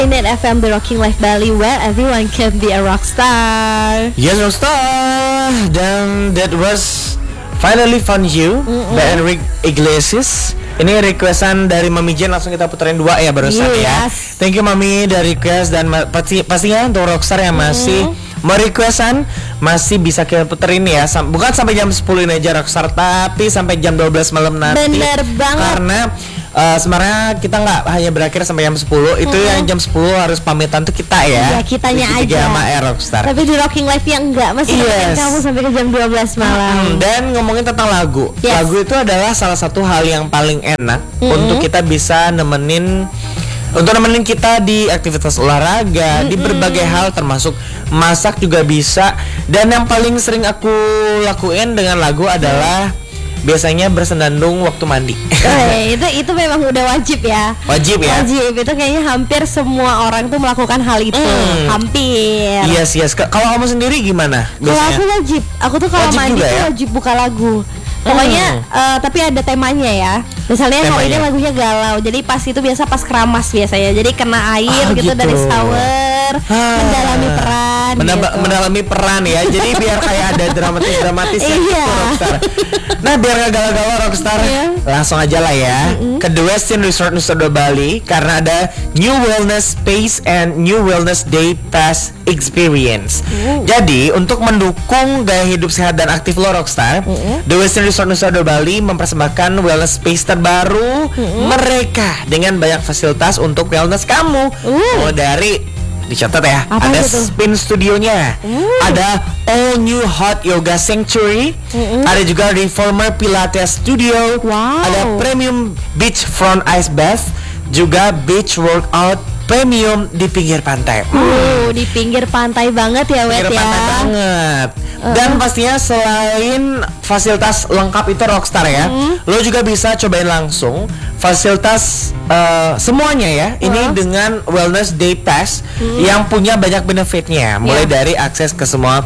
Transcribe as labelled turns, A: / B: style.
A: Net FM, The Rocking Life Bali, where everyone can be a rock star.
B: Yes, rockstar. Dan that was Finally Found You by Enrique Iglesias. Ini requestan dari Mami Jen, langsung kita puterin 2 ya barusan ya. Thank you Mami dari request, dan pastinya untuk rockstar yang masih mau requestan masih bisa kita puterin ya. Bukan sampai jam 10 ini aja rockstar, tapi sampai jam 12 malam nanti.
A: Bener banget.
B: Karena sebenarnya kita nggak hanya berakhir sampai jam 10. Itu yang jam 10 harus pamitan tuh kita ya.
A: Iya, kitanya aja.
B: Sama rockstar.
A: Tapi di Rocking Life yang enggak, masih nemenin kamu sampai ke jam 12 malam.
B: Dan ngomongin tentang lagu. Lagu itu adalah salah satu hal yang paling enak untuk kita bisa nemenin kita di aktivitas olahraga, di berbagai hal, termasuk masak juga bisa. Dan yang paling sering aku lakuin dengan lagu adalah biasanya bersendandung waktu mandi.
A: Itu memang udah wajib ya.
B: Wajib ya.
A: Wajib, itu kayaknya hampir semua orang tuh melakukan hal itu. Hampir.
B: Yes. Kalau kamu sendiri gimana?
A: Kalau aku wajib. Aku tuh kalau mandi tuh wajib buka lagu. Pokoknya tapi ada temanya ya. Misalnya kalau ini lagunya galau, jadi pas itu biasa pas keramas biasanya. Jadi kena air gitu dari shower, mendalami peran.
B: Mendalami peran ya. Jadi biar kayak ada dramatis
A: Iya.
B: Rockstar. Nah, biar gak galau-galau rockstar, langsung aja lah ya ke The Westin Resort Nusa Dua Bali, karena ada New Wellness Space and New Wellness Day Pass Experience. Jadi untuk mendukung gaya hidup sehat dan aktif lo rockstar, The Westin Resort Nusa Dua Bali mempersembahkan wellness space terbaru mereka dengan banyak fasilitas untuk wellness kamu. Dari dicatat ya, ada spin studionya, ada all new hot yoga sanctuary, ada juga reformer pilates studio, ada premium beach front ice bath, juga beach workout premium di pinggir pantai.
A: Di pinggir pantai banget ya, Wet ya.
B: Pinggir pantai banget. Dan pastinya selain fasilitas lengkap itu rockstar ya, lo juga bisa cobain langsung fasilitas semuanya ya. Ini dengan Wellness Day Pass yang punya banyak benefitnya, mulai dari akses ke semua